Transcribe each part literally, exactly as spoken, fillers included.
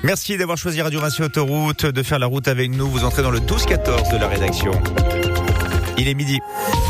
Merci d'avoir choisi Radio Vinci Autoroute, de faire la route avec nous. Vous entrez dans le douze quatorze de la rédaction. Il est midi.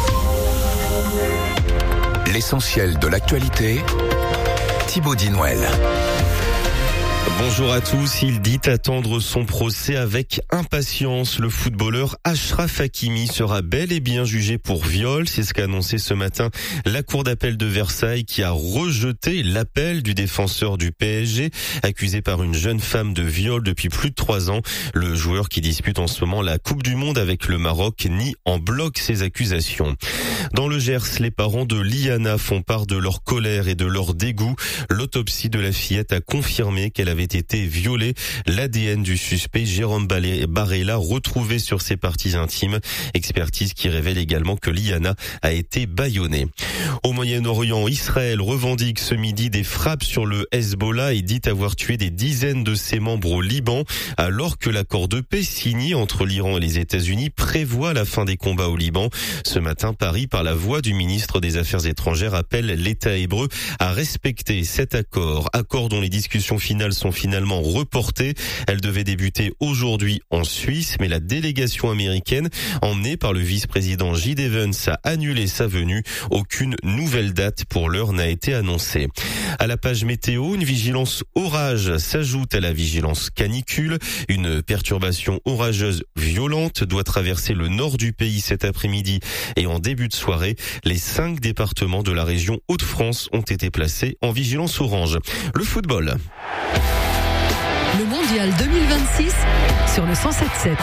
L'essentiel de l'actualité, Thibaut Dinouel. Bonjour à tous. Il dit attendre son procès avec impatience. Le footballeur Achraf Hakimi sera bel et bien jugé pour viol. C'est ce qu'a annoncé ce matin la cour d'appel de Versailles, qui a rejeté l'appel du défenseur du P S G, accusé par une jeune femme de viol depuis plus de trois ans. Le joueur, qui dispute en ce moment la Coupe du Monde avec le Maroc, nie en bloc ces accusations. Dans le Gers, les parents de Liana font part de leur colère et de leur dégoût. L'autopsie de la fillette a confirmé qu'elle avait été violée. L'A D N du suspect, Jérôme Barella, retrouvé sur ses parties intimes. Expertise qui révèle également que Liana a été bâillonnée. Au Moyen-Orient, Israël revendique ce midi des frappes sur le Hezbollah et dit avoir tué des dizaines de ses membres au Liban, alors que l'accord de paix signé entre l'Iran et les États-Unis prévoit la fin des combats au Liban. Ce matin, Paris, par la voix du ministre des Affaires étrangères, appelle l'État hébreu à respecter cet accord. Accord dont les discussions finales sont finalement reportées. Elles devaient débuter aujourd'hui en Suisse, mais la délégation américaine, emmenée par le vice-président J D Vance, a annulé sa venue. Aucune nouvelle date pour l'heure n'a été annoncée. À la page météo, une vigilance orage s'ajoute à la vigilance canicule. Une perturbation orageuse violente doit traverser le nord du pays cet après-midi et en début de soirée. Les cinq départements de la région Hauts-de-France ont été placés en vigilance orange. Le football. Le mondial deux mille vingt-six sur le cent sept sept.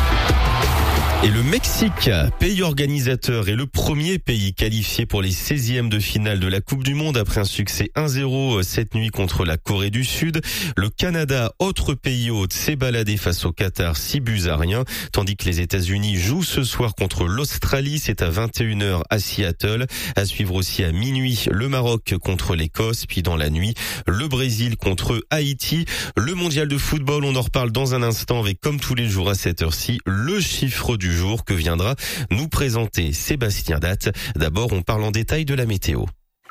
Et le Mexique, pays organisateur, est le premier pays qualifié pour les seizièmes de finale de la Coupe du Monde après un succès un zéro cette nuit contre la Corée du Sud. Le Canada, autre pays hôte, s'est baladé face au Qatar six buts à rien, tandis que les États-Unis jouent ce soir contre l'Australie. C'est à vingt et une heures à Seattle. À suivre aussi à minuit le Maroc contre l'Écosse, puis dans la nuit le Brésil contre Haïti. Le mondial de football, on en reparle dans un instant avec, comme tous les jours à cette heure-ci, le chiffre du jour que viendra nous présenter Sébastien Datte. D'abord, on parle en détail de la météo.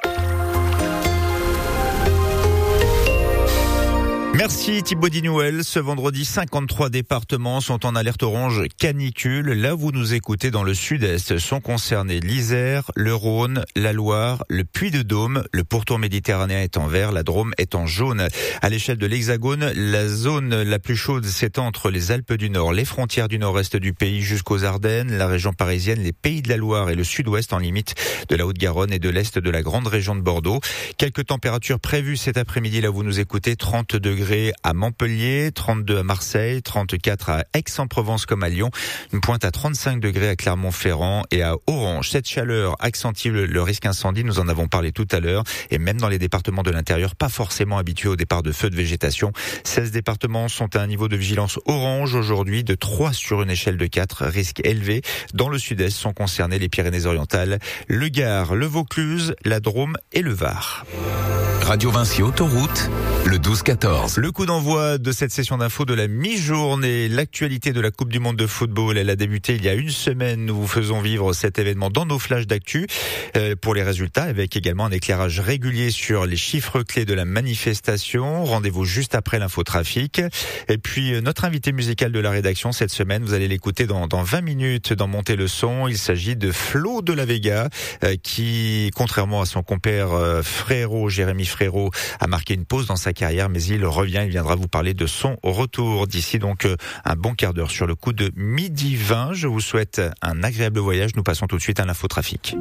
Merci Thibaut Dinouel. Ce vendredi, cinquante-trois départements sont en alerte orange canicule. Là, vous nous écoutez dans le sud-est. Sont concernés l'Isère, le Rhône, la Loire, le Puy-de-Dôme. Le pourtour méditerranéen est en vert, la Drôme est en jaune. À l'échelle de l'Hexagone, la zone la plus chaude s'étend entre les Alpes du Nord, les frontières du nord-est du pays jusqu'aux Ardennes, la région parisienne, les Pays de la Loire et le sud-ouest en limite de la Haute-Garonne et de l'est de la grande région de Bordeaux. Quelques températures prévues cet après-midi. Là, vous nous écoutez, trente degrés à Montpellier, trente-deux à Marseille, trente-quatre à Aix-en-Provence comme à Lyon, une pointe à trente-cinq degrés à Clermont-Ferrand et à Orange. Cette chaleur accentue le, le risque incendie, nous en avons parlé tout à l'heure, et même dans les départements de l'intérieur, pas forcément habitués au départ de feux de végétation. seize départements sont à un niveau de vigilance orange aujourd'hui, de trois sur une échelle de quatre, risque élevé. Dans le sud-est sont concernés les Pyrénées-Orientales, le Gard, le Vaucluse, la Drôme et le Var. Radio Vinci Autoroute, le douze quatorze. Le coup d'envoi de cette session d'info de la mi-journée, l'actualité de la Coupe du Monde de football, elle a débuté il y a une semaine. Nous vous faisons vivre cet événement dans nos flashs d'actu euh, pour les résultats, avec également un éclairage régulier sur les chiffres clés de la manifestation. Rendez-vous juste après l'infotrafic. Et puis euh, notre invité musical de la rédaction cette semaine, vous allez l'écouter dans, dans vingt minutes dans Monter le son. Il s'agit de Flo de la Vega euh, qui, contrairement à son compère euh, Frérot, Jérémy Frérot, a marqué une pause dans sa carrière, mais il revient, il viendra vous parler de son retour d'ici donc un bon quart d'heure sur le coup de midi vingt. Je vous souhaite un agréable voyage. Nous passons tout de suite à l'infotrafic.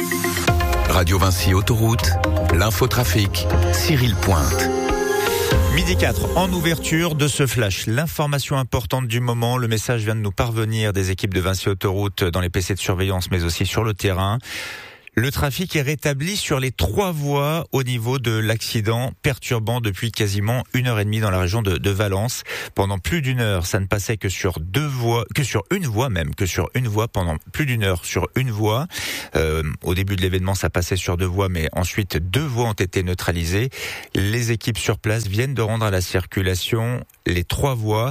Radio Vinci Autoroute, l'infotrafic, Cyril Pointe. Midi quatre, en ouverture de ce flash, l'information importante du moment, le message vient de nous parvenir des équipes de Vinci Autoroute dans les P C de surveillance, mais aussi sur le terrain. Le trafic est rétabli sur les trois voies au niveau de l'accident perturbant depuis quasiment une heure et demie dans la région de, de Valence. Pendant plus d'une heure, ça ne passait que sur deux voies, que sur une voie même, que sur une voie pendant plus d'une heure sur une voie. Euh, au début de l'événement, ça passait sur deux voies, mais ensuite deux voies ont été neutralisées. Les équipes sur place viennent de rendre à la circulation les trois voies.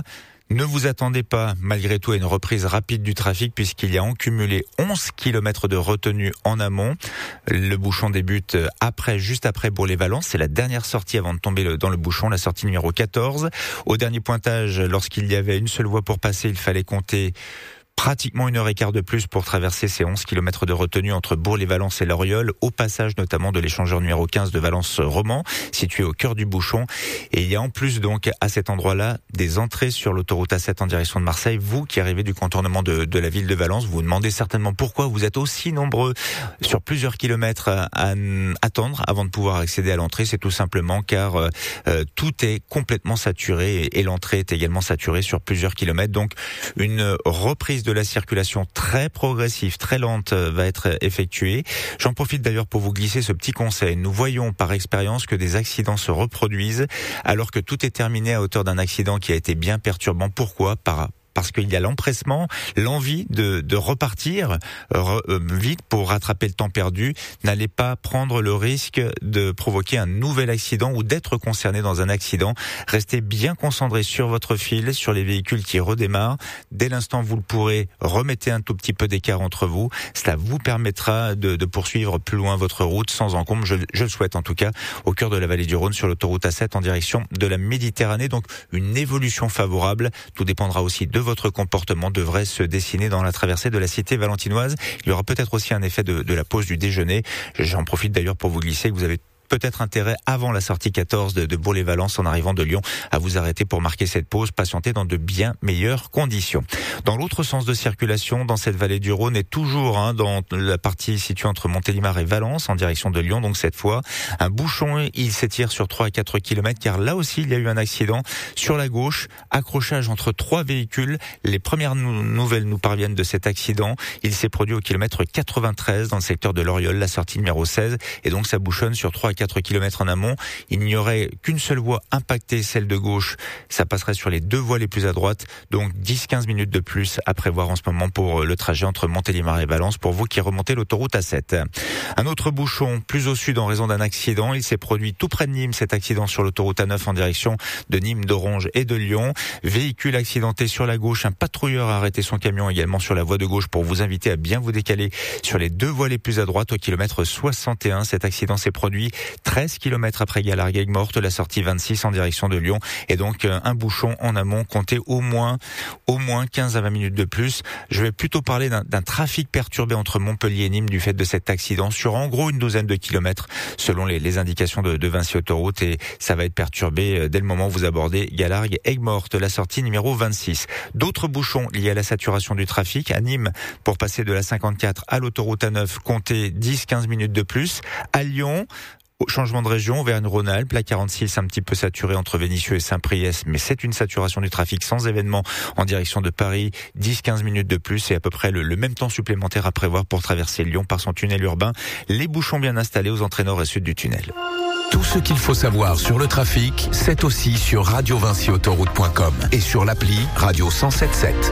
Ne vous attendez pas, malgré tout, à une reprise rapide du trafic puisqu'il y a en cumulé onze kilomètres de retenue en amont. Le bouchon débute après, juste après Bourg-les-Valences. C'est la dernière sortie avant de tomber dans le bouchon, la sortie numéro quatorze. Au dernier pointage, lorsqu'il y avait une seule voie pour passer, il fallait compter pratiquement une heure et quart de plus pour traverser ces onze kilomètres de retenue entre Bourg-les-Valences et Loriol, au passage notamment de l'échangeur numéro quinze de Valence-Romand, situé au cœur du bouchon. Et il y a en plus donc à cet endroit-là des entrées sur l'autoroute A sept en direction de Marseille. Vous qui arrivez du contournement de, de la ville de Valence, vous vous demandez certainement pourquoi vous êtes aussi nombreux sur plusieurs kilomètres à, à attendre avant de pouvoir accéder à l'entrée. C'est tout simplement car euh, tout est complètement saturé et, et l'entrée est également saturée sur plusieurs kilomètres. Donc une reprise de la circulation très progressive, très lente va être effectuée. J'en profite d'ailleurs pour vous glisser ce petit conseil. Nous voyons par expérience que des accidents se reproduisent alors que tout est terminé à hauteur d'un accident qui a été bien perturbant. Pourquoi ? Par Parce qu'il y a l'empressement, l'envie de, de repartir re, euh, vite pour rattraper le temps perdu. N'allez pas prendre le risque de provoquer un nouvel accident ou d'être concerné dans un accident. Restez bien concentré sur votre fil, sur les véhicules qui redémarrent. Dès l'instant où vous le pourrez, remettez un tout petit peu d'écart entre vous. Cela vous permettra de, de poursuivre plus loin votre route sans encombre. Je, je le souhaite en tout cas au cœur de la vallée du Rhône sur l'autoroute A sept en direction de la Méditerranée. Donc une évolution favorable. Tout dépendra aussi de votre comportement devrait se dessiner dans la traversée de la cité valentinoise. Il y aura peut-être aussi un effet de, de la pause du déjeuner. J'en profite d'ailleurs pour vous glisser que vous avez peut-être intérêt avant la sortie quatorze de, de Bourg-les-Valences en arrivant de Lyon à vous arrêter pour marquer cette pause, patienter dans de bien meilleures conditions. Dans l'autre sens de circulation, dans cette vallée du Rhône et toujours hein, dans la partie située entre Montélimar et Valence en direction de Lyon, donc cette fois, un bouchon, il s'étire sur trois à quatre kilomètres car là aussi il y a eu un accident sur la gauche, accrochage entre trois véhicules. Les premières nou- nouvelles nous parviennent de cet accident. Il s'est produit au kilomètre quatre-vingt-treize dans le secteur de Loriol, la sortie numéro seize et donc ça bouchonne sur trois à quatre kilomètres en amont. Il n'y aurait qu'une seule voie impactée, celle de gauche. Ça passerait sur les deux voies les plus à droite. Donc dix à quinze minutes de plus à prévoir en ce moment pour le trajet entre Montélimar et Valence pour vous qui remontez l'autoroute A sept. Un autre bouchon plus au sud en raison d'un accident. Il s'est produit tout près de Nîmes, cet accident sur l'autoroute A neuf en direction de Nîmes, d'Orange et de Lyon. Véhicule accidenté sur la gauche. Un patrouilleur a arrêté son camion également sur la voie de gauche pour vous inviter à bien vous décaler sur les deux voies les plus à droite au kilomètre soixante et un. Cet accident s'est produit treize kilomètres après Galargues-Aigues-Mortes, la sortie vingt-six en direction de Lyon. Et donc, un bouchon en amont, comptez au moins, au moins quinze à vingt minutes de plus. Je vais plutôt parler d'un, d'un trafic perturbé entre Montpellier et Nîmes du fait de cet accident sur en gros une douzaine de kilomètres selon les, les indications de, de Vinci Autoroute et ça va être perturbé dès le moment où vous abordez Galargues-Aigues-Mortes, la sortie numéro vingt-six. D'autres bouchons liés à la saturation du trafic à Nîmes pour passer de la cinquante-quatre à l'autoroute A neuf, comptez dix à quinze minutes de plus. À Lyon, au changement de région, Auvergne-Rhône-Alpes, la quarante-six un petit peu saturée entre Vénissieux et Saint-Priest, mais c'est une saturation du trafic sans événement en direction de Paris, dix à quinze minutes de plus et à peu près le, le même temps supplémentaire à prévoir pour traverser Lyon par son tunnel urbain. Les bouchons bien installés aux entrées nord et sud du tunnel. Tout ce qu'il faut savoir sur le trafic, c'est aussi sur radio vinci autoroute point com et sur l'appli Radio cent sept sept.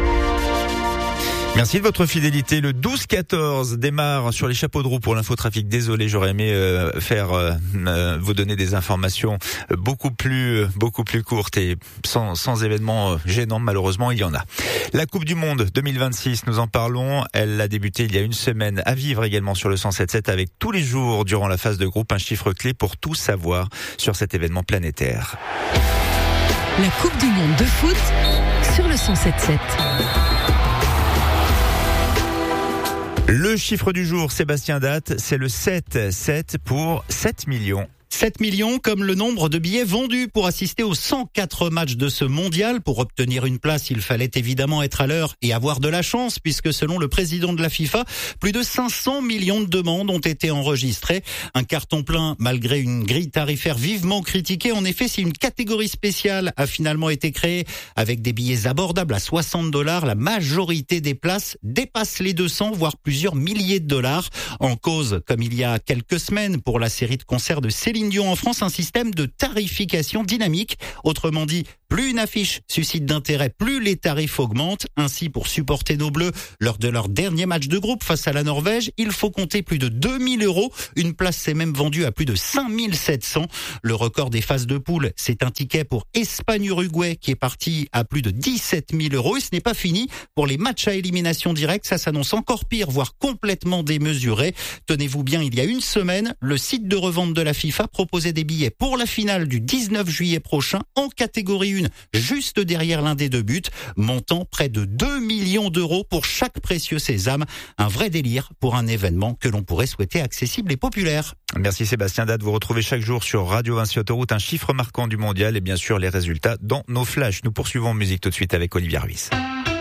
Merci de votre fidélité. Le douze quatorze démarre sur les chapeaux de roue pour l'infotrafic. Désolé, j'aurais aimé euh, faire euh, euh, vous donner des informations beaucoup plus euh, beaucoup plus courtes et sans, sans événements euh, gênants. Malheureusement, il y en a. La Coupe du Monde deux mille vingt-six, nous en parlons. Elle a débuté il y a une semaine. À vivre également sur le cent sept sept avec tous les jours durant la phase de groupe un chiffre clé pour tout savoir sur cet événement planétaire. La Coupe du Monde de foot sur le cent sept sept. Le chiffre du jour, Sébastien Date, c'est le sept. sept pour sept millions. sept millions comme le nombre de billets vendus pour assister aux cent quatre matchs de ce mondial. Pour obtenir une place, il fallait évidemment être à l'heure et avoir de la chance puisque selon le président de la FIFA, plus de cinq cents millions de demandes ont été enregistrées. Un carton plein malgré une grille tarifaire vivement critiquée. En effet, si une catégorie spéciale a finalement été créée avec des billets abordables à soixante dollars, la majorité des places dépasse les deux cents voire plusieurs milliers de dollars. En cause, comme il y a quelques semaines pour la série de concerts de Céline Dion en France, un système de tarification dynamique. Autrement dit, plus Plus une affiche suscite d'intérêt, plus les tarifs augmentent. Ainsi, pour supporter nos Bleus lors de leur dernier match de groupe face à la Norvège, il faut compter plus de deux mille euros. Une place s'est même vendue à plus de cinq mille sept cents. Le record des phases de poule, c'est un ticket pour Espagne-Uruguay qui est parti à plus de dix-sept mille euros. Et ce n'est pas fini. Pour les matchs à élimination directe, ça s'annonce encore pire, voire complètement démesuré. Tenez-vous bien, il y a une semaine, le site de revente de la FIFA proposait des billets pour la finale du dix-neuf juillet prochain en catégorie un, juste derrière l'un des deux buts, montant près de deux millions d'euros pour chaque précieux sésame. Un vrai délire pour un événement que l'on pourrait souhaiter accessible et populaire. Merci Sébastien Dade. Vous retrouvez chaque jour sur Radio Vinci Autoroute un chiffre marquant du mondial et bien sûr les résultats dans nos flashs. Nous poursuivons en musique tout de suite avec Olivier Ruiz.